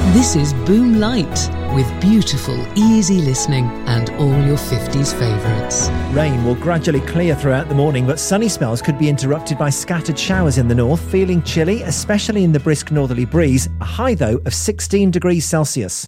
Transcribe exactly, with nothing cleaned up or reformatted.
This is Boom Light, with beautiful, easy listening and all your fifties favourites. Rain will gradually clear throughout the morning, but sunny spells could be interrupted by scattered showers in the north, feeling chilly, especially in the brisk northerly breeze. A high, though, of sixteen degrees Celsius.